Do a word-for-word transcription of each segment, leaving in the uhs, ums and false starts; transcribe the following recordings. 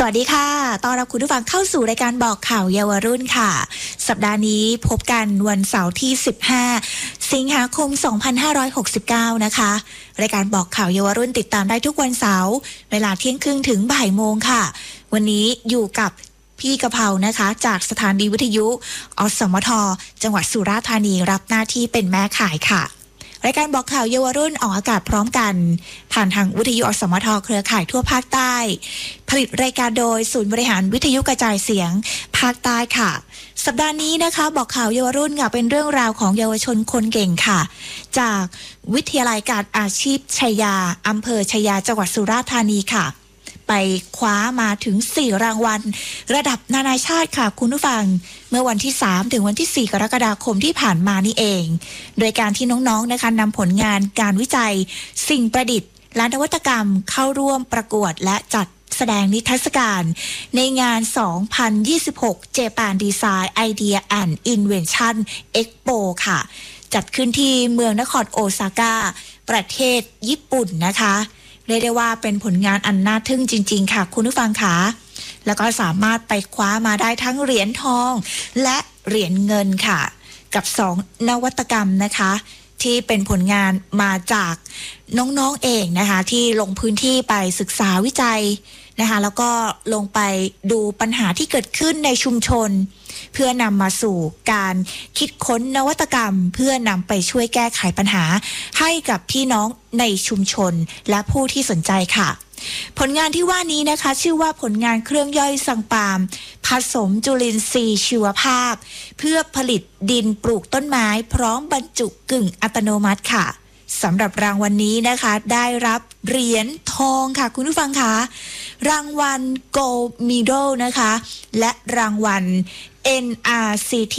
วัสดีค่ะต้อนรับคุณผู้ฟังเข้าสู่รายการบอกข่าวเยาวรุ่นค่ะสัปดาห์นี้พบกันวันเสาร์ที่สิบห้าสิงหาคมสองพันห้าร้อยหกสิบเก้านะคะรายการบอกข่าวเยาวรุ่นติดตามได้ทุกวันเสาร์เวลาเที่ยงครึ่งถึงบ่ายโมงค่ะวันนี้อยู่กับพี่กะเพรานะคะจากสถานีวิทยุอสมทจังหวัดสุราษฎร์ธานีรับหน้าที่เป็นแม่ข่ายค่ะรายการบอกข่าวเยาวรุ่นออกอากาศพร้อมกันผ่านทางวิทยุอสมทเครือข่ายทั่วภาคใต้ผลิตรายการโดยศูนย์บริหารวิทยุกระจายเสียงภาคใต้ค่ะสัปดาห์นี้นะคะบอกข่าวเยาวรุ่นค่ะเป็นเรื่องราวของเยาวชนคนเก่งค่ะจากวิทยาลัยการอาชีพชัยยาอำเภอชัยยาจังหวัดสุราษฎร์ธานีค่ะไปคว้ามาถึงสี่รางวัลระดับนานาชาติค่ะคุณผู้ฟังเมื่อวันที่สามถึงวันที่สี่กรกฎาคมที่ผ่านมานี่เองโดยการที่น้องๆนะคะนำผลงานการวิจัยสิ่งประดิษฐ์และนวัตกรรมเข้าร่วมประกวดและจัดแสดงนิทรรศการในงานสองพันยี่สิบหก Japan Design Idea and Invention Expo ค่ะจัดขึ้นที่เมืองนครโอซาก้าประเทศญี่ปุ่นนะคะเรียกได้ว่าเป็นผลงานอันน่าทึ่งจริงๆค่ะคุณผู้ฟังค่ะแล้วก็สามารถไปคว้ามาได้ทั้งเหรียญทองและเหรียญเงินค่ะกับสองนวัตกรรมนะคะที่เป็นผลงานมาจากน้องๆเองนะคะที่ลงพื้นที่ไปศึกษาวิจัยนะคะแล้วก็ลงไปดูปัญหาที่เกิดขึ้นในชุมชนเพื่อนำมาสู่การคิดค้นนวัตกรรมเพื่อนำไปช่วยแก้ไขปัญหาให้กับพี่น้องในชุมชนและผู้ที่สนใจค่ะผลงานที่ว่านี้นะคะชื่อว่าผลงานเครื่องย่อยสังปาล์มผสมจุลินทรีย์ชีวภาพเพื่อผลิตดินปลูกต้นไม้พร้อมบรรจุกึ่งอัตโนมัติค่ะสำหรับรางวัล น, นี้นะคะได้รับเหรียญทองค่ะคุณผู้ฟังคะรางวัล Gold Medal นะคะและรางวัล เอ็น อาร์ ซี ที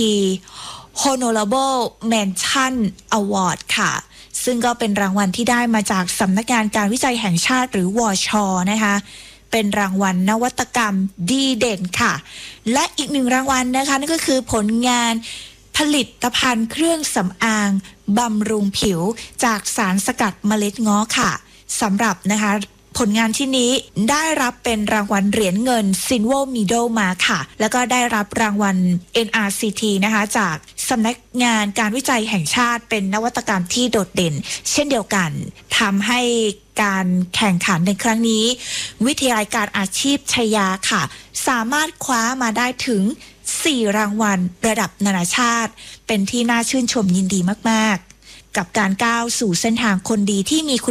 Honorable Mention Award ค่ะซึ่งก็เป็นรางวัลที่ได้มาจากสำนักงานการวิจัยแห่งชาติหรือวช.นะคะเป็นรางวัลนวัตกรรมดีเด่นค่ะและอีกหนึ่งรางวัลนะคะนั่นก็คือผลงานผลิตภัณฑ์เครื่องสำอางบำรุงผิวจากสารสกัดเมล็ดง้อค่ะสำหรับนะคะผลงานที่นี้ได้รับเป็นรางวัลเหรียญเงิน Silver Medal มาค่ะแล้วก็ได้รับรางวัล เอ็น อาร์ ซี ที นะคะจากสำนักงานการวิจัยแห่งชาติเป็นนวัตกรรมที่โดดเด่นเช่นเดียวกันทำให้การแข่งขันในครั้งนี้วิทยาลัยการอาชีพชัยยาค่ะสามารถคว้ามาได้ถึงสี่รางวัลระดับนานาชาติเป็นที่น่าชื่นชมยินดีมากๆกับการก้าวสู่เส้นทางคนดีที่มี